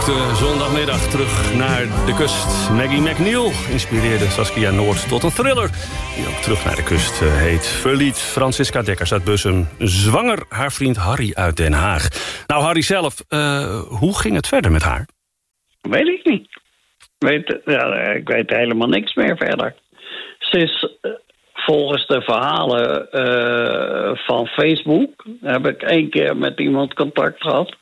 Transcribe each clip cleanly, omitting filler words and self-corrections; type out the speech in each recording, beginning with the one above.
bewolkte zondagmiddag terug naar de kust. Maggie McNeil inspireerde Saskia Noord tot een thriller die ook terug naar de kust heet. Verliet Francisca Dekkers uit Bussum zwanger haar vriend Harry uit Den Haag. Nou, Harry zelf, hoe ging het verder met haar? Weet ik niet. Ik weet helemaal niks meer verder. Ze is volgens de verhalen van Facebook, heb ik 1 keer met iemand contact gehad.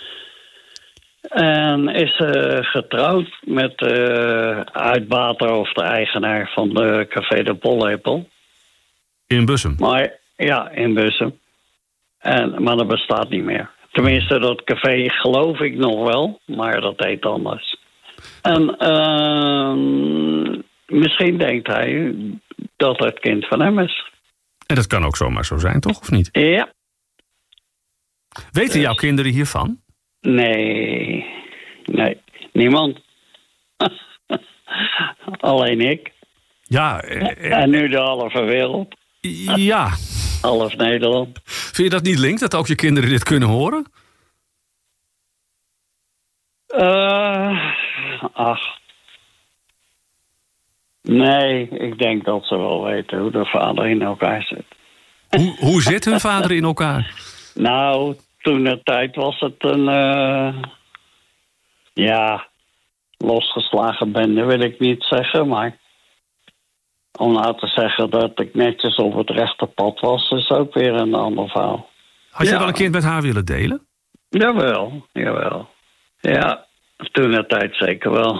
En is getrouwd met uitbater of de eigenaar van de Café de Pollepel. In Bussum? Ja, in Bussum. Maar dat bestaat niet meer. Tenminste, dat café geloof ik nog wel, maar dat heet anders. En misschien denkt hij dat het kind van hem is. En dat kan ook zomaar zo zijn, toch? Of niet? Ja. Weten jouw kinderen hiervan? Nee, niemand. Alleen ik. Ja. En nu de halve wereld. Ja. Half Nederland. Vind je dat niet link, dat ook je kinderen dit kunnen horen? Nee, ik denk dat ze wel weten hoe de vader in elkaar zit. Hoe zit hun vader in elkaar? Nou, toen de tijd was het een losgeslagen bende, wil ik niet zeggen, maar om nou te zeggen dat ik netjes op het rechte pad was, is ook weer een ander verhaal. Had je wel een kind met haar willen delen? Jawel. Ja, toen de tijd zeker wel.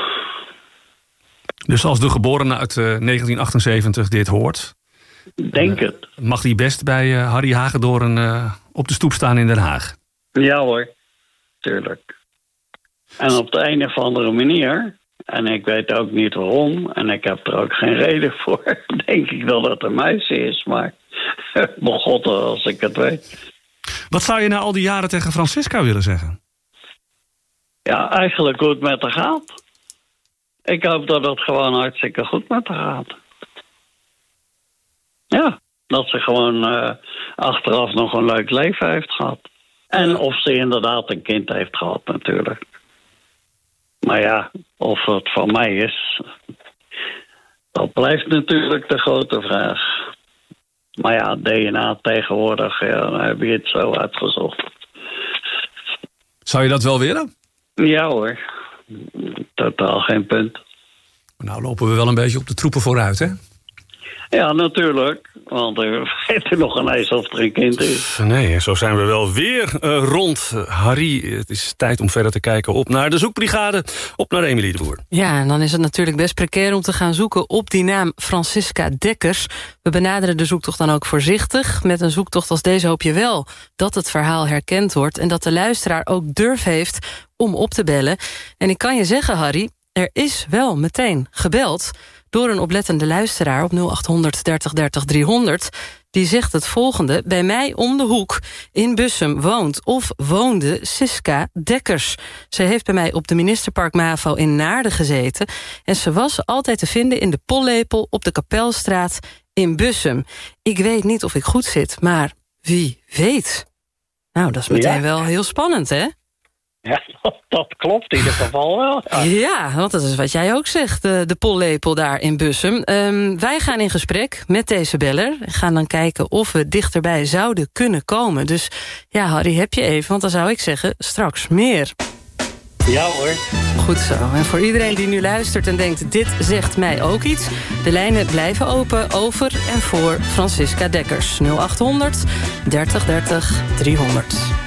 Dus als de geborene uit 1978 dit hoort, denk het. Mag die best bij Harry Hagendoorn op de stoep staan in Den Haag? Ja hoor, tuurlijk. En op de een of andere manier, en ik weet ook niet waarom, en ik heb er ook geen reden voor, denk ik dat het een meisje is, maar begotten als ik het weet. Wat zou je na al die jaren tegen Francisca willen zeggen? Ja, eigenlijk hoe het met haar gaat. Ik hoop dat het gewoon hartstikke goed met haar gaat. Ja, dat ze gewoon achteraf nog een leuk leven heeft gehad. En of ze inderdaad een kind heeft gehad natuurlijk. Maar ja, of het van mij is, dat blijft natuurlijk de grote vraag. Maar ja, DNA tegenwoordig, dan heb je het zo uitgezocht. Zou je dat wel willen? Ja hoor, totaal geen punt. Nou lopen we wel een beetje op de troepen vooruit, hè? Ja, natuurlijk. Want we weten nog ineens of er een kind is. Nee, zo zijn we wel weer rond. Harry, het is tijd om verder te kijken op naar de zoekbrigade. Op naar Emilie de Boer. Ja, en dan is het natuurlijk best precair om te gaan zoeken op die naam Francisca Dekkers. We benaderen de zoektocht dan ook voorzichtig. Met een zoektocht als deze hoop je wel dat het verhaal herkend wordt en dat de luisteraar ook durf heeft om op te bellen. En ik kan je zeggen, Harry, er is wel meteen gebeld door een oplettende luisteraar op 0800 30 30 300. Die zegt het volgende: bij mij om de hoek in Bussum woont of woonde Siska Dekkers. Ze heeft bij mij op de Ministerpark MAVO in Naarden gezeten en ze was altijd te vinden in de Pollepel op de Kapelstraat in Bussum. Ik weet niet of ik goed zit, maar wie weet. Nou, dat is meteen wel heel spannend, hè? Ja, dat klopt in ieder geval wel. Ja, want dat is wat jij ook zegt, de pollepel daar in Bussum. Wij gaan in gesprek met deze beller. We gaan dan kijken of we dichterbij zouden kunnen komen. Dus ja, Harry, heb je even, want dan zou ik zeggen, straks meer. Ja hoor. Goed zo. En voor iedereen die nu luistert en denkt, dit zegt mij ook iets. De lijnen blijven open over en voor Francisca Dekkers. 0800 30 30 300.